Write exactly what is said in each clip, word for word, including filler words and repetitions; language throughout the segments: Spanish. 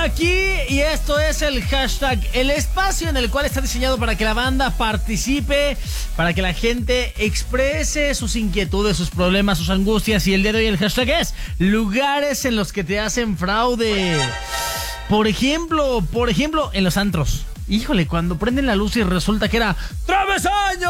aquí y esto es el hashtag, el espacio en el cual está diseñado para que la banda participe, para que la gente exprese sus inquietudes, sus problemas, sus angustias. Y el día de hoy el hashtag es lugares en los que te hacen fraude. Por ejemplo, por ejemplo, en los antros. Híjole, cuando prenden la luz y resulta que era ¡travesaño!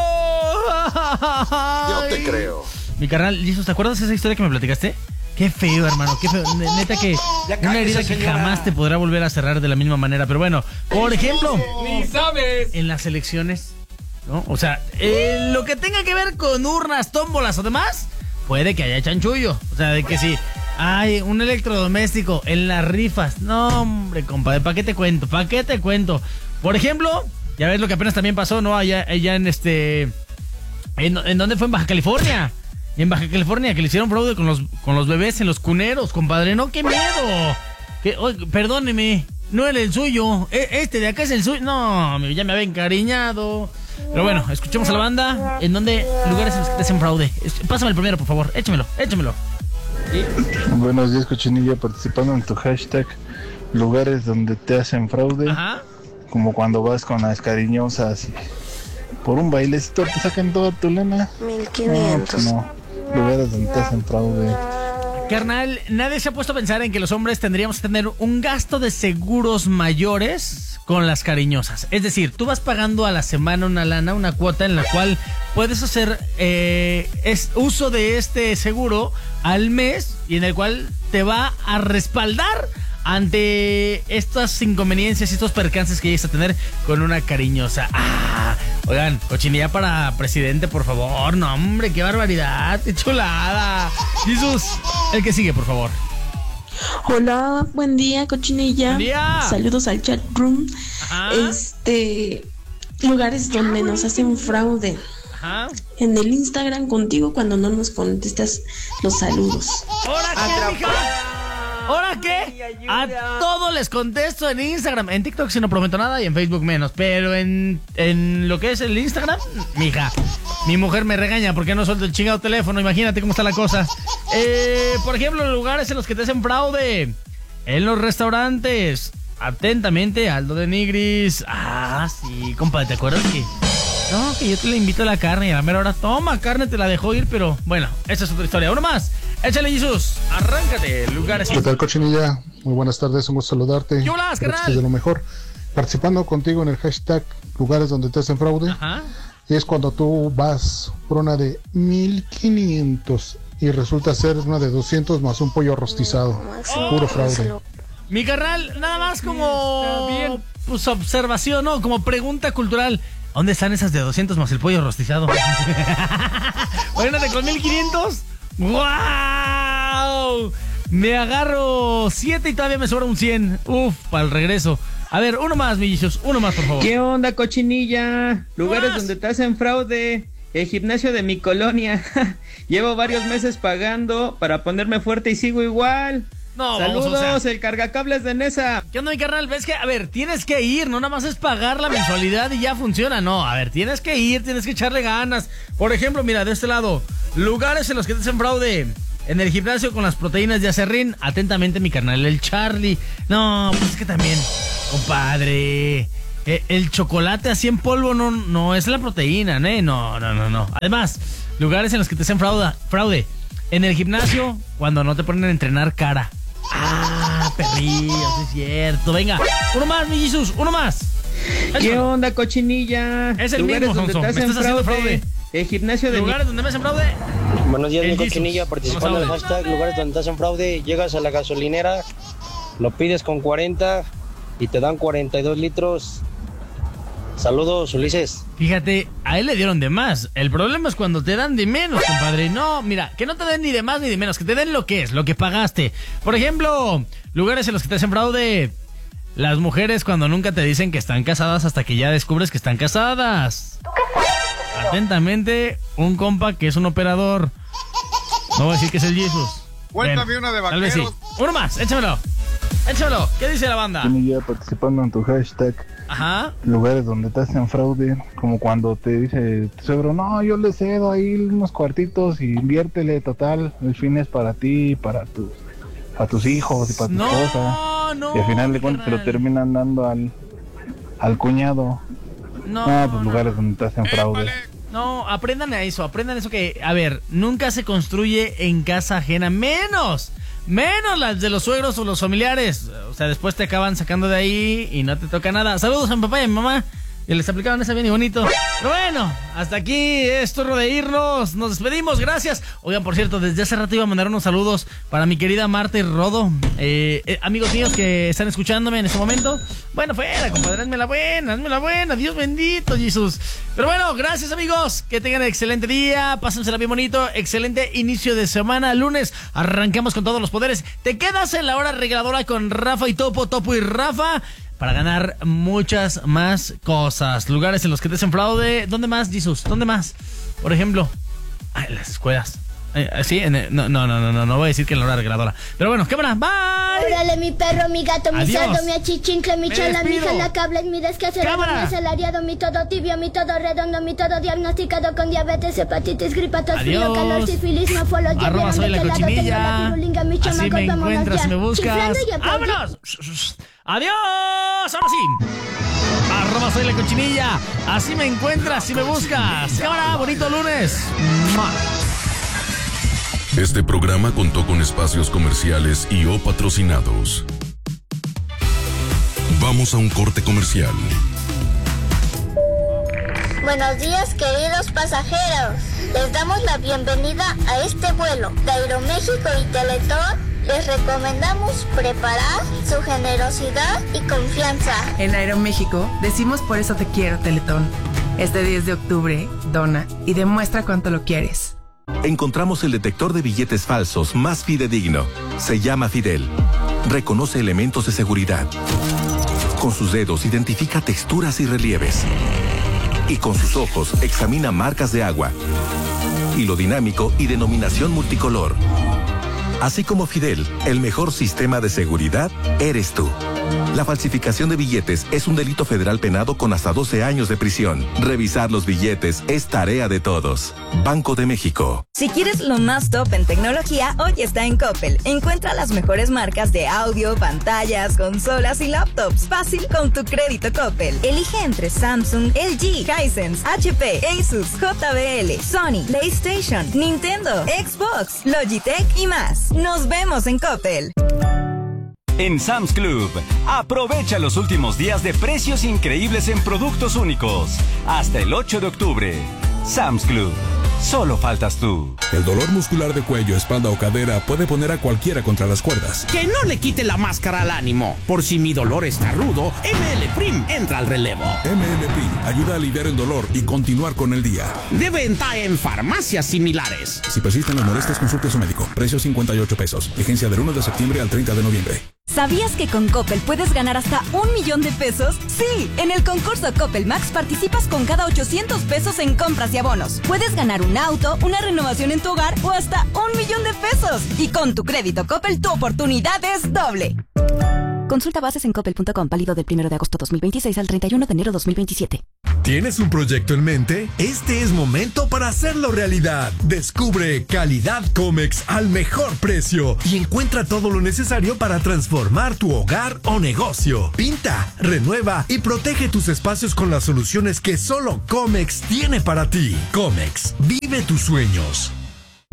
Yo te creo. Mi carnal, ¿te acuerdas de esa historia que me platicaste? Qué feo, hermano, qué feo. Neta que una herida que jamás te podrá volver a cerrar de la misma manera. Pero bueno, por ejemplo, ni sabes. En las elecciones, ¿no? O sea, eh, lo que tenga que ver con urnas, tómbolas o demás, puede que haya chanchullo. O sea, de que sí, hay un electrodoméstico en las rifas. No, hombre, compadre, ¿para qué te cuento? ¿Para qué te cuento? Por ejemplo, ya ves lo que apenas también pasó, ¿no? Allá, allá en este... ¿En, en dónde fue? En Baja California. En Baja California, que le hicieron fraude con los, con los bebés en los cuneros, compadre. No, qué miedo. Que, oh, perdóneme, no era el suyo. E, este de acá es el suyo. No, ya me había encariñado. Pero bueno, escuchemos a la banda. ¿En dónde lugares en los que te hacen fraude? Pásame el primero, por favor. Échamelo, échamelo. ¿Sí? Buenos días, Cochinilla. Participando en tu hashtag lugares donde te hacen fraude. Ajá. Como cuando vas con las cariñosas y por un bailecito te sacan toda tu lana. mil quinientos. No, no. Lugares donde te hacen fraude. Carnal, nadie se ha puesto a pensar en que los hombres tendríamos que tener un gasto de seguros mayores con las cariñosas. Es decir, tú vas pagando a la semana una lana, una cuota en la cual puedes hacer eh, es, uso de este seguro al mes y en el cual te va a respaldar ante estas inconveniencias y estos percances que llegues a tener con una cariñosa. Ah, oigan, cochinilla para presidente, por favor. No, hombre, qué barbaridad, qué chulada. Jesús, el que sigue, por favor. Hola, buen día, Cochinilla. Buen día. Saludos al chat room. Ajá. Este, lugares donde nos hacen fraude. Ajá. En el Instagram contigo cuando no nos contestas los saludos. ¿Ahora qué, mija? ¿Ahora qué? A todos les contesto en Instagram. En TikTok sí no prometo nada y en Facebook menos. Pero en, en lo que es el Instagram, mija, mi mujer me regaña porque no suelto el chingado teléfono. Imagínate cómo está la cosa. Eh, por ejemplo, lugares en los que te hacen fraude. En los restaurantes. Atentamente, Aldo de Nigris. Ah, sí, compadre, ¿te acuerdas que? No, que yo te le invito a la carne y a la mera hora, toma carne, te la dejó ir, pero bueno, esa es otra historia. Uno más. Échale, Jesús. Arráncate. Lugares. ¿Qué tal, Cochinilla? Muy buenas tardes, un gusto saludarte. ¿Qué hola, carnal? De lo mejor. Participando contigo en el hashtag lugares donde te hacen fraude. Ajá. Es cuando tú vas por una de mil quinientos y resulta ser una de doscientos más un pollo rostizado. Oh, puro fraude. Mi carnal, nada más como bien, pues observación, ¿no? Como pregunta cultural. ¿Dónde están esas de doscientos más el pollo rostizado? Óyate, con mil quinientos. ¡Wow! Me agarro siete y todavía me sobra un cien. Uf, para el regreso. A ver, uno más, millillos, uno más, por favor. ¿Qué onda, Cochinilla? Lugares donde te hacen fraude. El gimnasio de mi colonia. Llevo varios meses pagando para ponerme fuerte y sigo igual. No, saludos, vamos, o sea, el cargacables de Nesa. ¿Qué onda, mi carnal? ¿Ves que, a ver, tienes que ir, no nada más es pagar la mensualidad y ya funciona? No, a ver, tienes que ir, tienes que echarle ganas. Por ejemplo, mira, de este lado, lugares en los que te hacen fraude. En el gimnasio con las proteínas de acerrín. Atentamente, mi carnal, el Charlie. No, pues es que también, compadre, eh, el chocolate así en polvo no, no es la proteína, ¿eh? No, no, no, no. Además, lugares en los que te hacen fraude, fraude. En el gimnasio, cuando no te ponen a entrenar cara. Ah, perrillo, sí es cierto. Venga, uno más, mi Jesús, uno más. ¿Qué onda, Cochinilla? Es el lugares mismo, donde Sonso. te hacen Me estás haciendo fraude. fraude. El gimnasio de lugares mi... donde me hacen fraude. Buenos días, el mi Jesus. Cochinilla, participando en el hashtag lugares donde te hacen fraude. Llegas a la gasolinera, lo pides con cuarenta y te dan cuarenta y dos litros. Saludos, Ulises. Fíjate, a él le dieron de más. El problema es cuando te dan de menos, compadre. No, mira, que no te den ni de más ni de menos, que te den lo que es, lo que pagaste. Por ejemplo, lugares en los que te hacen fraude. Las mujeres cuando nunca te dicen que están casadas hasta que ya descubres que están casadas. Atentamente, un compa que es un operador. No voy a decir que es el Jesus. Cuéntame una de Tal vez vaqueros. sí. Uno más, échamelo. Échamelo. ¿Qué dice la banda? Cochinilla, participando en tu hashtag Ajá. lugares donde te hacen fraude. Como cuando te dice tu suegro, no, yo le cedo ahí unos cuartitos y inviértele, total, el fin es para ti, para tus, para tus hijos y para tu No, esposa. No, no. Y al final de cuentas se lo carnal. terminan dando al, al cuñado. No, Ah, pues no, lugares donde te hacen fraude. no, aprendan a eso, aprendan eso que, a ver, nunca se construye en casa ajena, menos, menos las de los suegros o los familiares. O sea, después te acaban sacando de ahí y no te toca nada. Saludos a mi papá y a mi mamá. Y les aplicaron esa bien y bonito. Pero bueno, hasta aquí es turno de irnos. Nos despedimos, gracias. Oigan, por cierto, desde hace rato iba a mandar unos saludos para mi querida Marta y Rodo, eh, eh, amigos míos que están escuchándome en este momento. Bueno, fuera, compadre, hazme la buena, hazme la buena. Dios bendito, Jesús. Pero bueno, gracias, amigos. Que tengan excelente día, pásensela bien bonito. Excelente inicio de semana. Lunes arrancamos con todos los poderes. Te quedas en la hora regaladora con Rafa y Topo, Topo y Rafa, para ganar muchas más cosas. Lugares en los que te hacen fraude. ¿Dónde más, Jesús? ¿Dónde más? Por ejemplo, ah, en las escuelas. Eh, sí, en el, no, no, no, no, no, no voy a decir que en la hora regaladora. Pero bueno, cámara, bye. Órale, mi perro, mi gato, mi Adiós. cerdo, mi achichincle, mi Me chola, mi despido. jalacable, mi descacerado, mi Cámara. asalariado, mi todo tibio, mi todo redondo, mi todo diagnosticado con diabetes, hepatitis, gripa, tos, frío, Adiós. calor, sífilis, mofolo, Arroba soy la cochinilla. tengo la pirulinga, mi Así chamaco, me vámonos encuentras ya. si me buscas. Chiflando y aplaudiendo. ¡Vámonos! ¡Adiós! Ahora sí. Arroba soy la cochinilla. Así me encuentras si me buscas. Cámara, bonito lunes. ¡Mua! Este programa contó con espacios comerciales y o patrocinados. Vamos a un corte comercial. Buenos días, queridos pasajeros. Les damos la bienvenida a este vuelo de Aeroméxico y Teletón. Les recomendamos preparar su generosidad y confianza. En Aeroméxico decimos por eso te quiero, Teletón. Este diez de octubre, dona y demuestra cuánto lo quieres. Encontramos el detector de billetes falsos más fidedigno. Se llama Fidel. Reconoce elementos de seguridad. Con sus dedos identifica texturas y relieves. Y con sus ojos examina marcas de agua. Hilo dinámico y denominación multicolor. Así como Fidel, el mejor sistema de seguridad eres tú. La falsificación de billetes es un delito federal penado con hasta doce años de prisión. Revisar los billetes es tarea de todos. Banco de México. Si quieres lo más top en tecnología, hoy está en Coppel. Encuentra las mejores marcas de audio, pantallas, consolas y laptops. Fácil con tu crédito Coppel. Elige entre Samsung, L G, Hisense, H P, Asus, J B L, Sony, PlayStation, Nintendo, Xbox, Logitech y más. Nos vemos en Coppel. En Sam's Club, aprovecha los últimos días de precios increíbles en productos únicos. Hasta el ocho de octubre. Sam's Club. Solo faltas tú. El dolor muscular de cuello, espalda o cadera puede poner a cualquiera contra las cuerdas. Que no le quite la máscara al ánimo. Por si mi dolor está rudo, M L Prim entra al relevo. M L Prim ayuda a aliviar el dolor y continuar con el día. De venta en farmacias similares. Si persisten las molestias, consulte a su médico. Precio cincuenta y ocho pesos. Vigencia del uno de septiembre al treinta de noviembre. ¿Sabías que con Coppel puedes ganar hasta un millón de pesos? Sí, en el concurso Coppel Max participas con cada ochocientos pesos en compras y abonos. Puedes ganar un auto, una renovación en tu hogar o hasta un millón de pesos. Y con tu crédito Coppel tu oportunidad es doble. Consulta bases en coppel punto com, válido del primero de agosto dos mil veintiséis al treinta y uno de enero dos mil veintisiete. ¿Tienes un proyecto en mente? Este es momento para hacerlo realidad. Descubre Calidad Comex al mejor precio y encuentra todo lo necesario para transformar tu hogar o negocio. Pinta, renueva y protege tus espacios con las soluciones que solo Comex tiene para ti. Comex, vive tus sueños.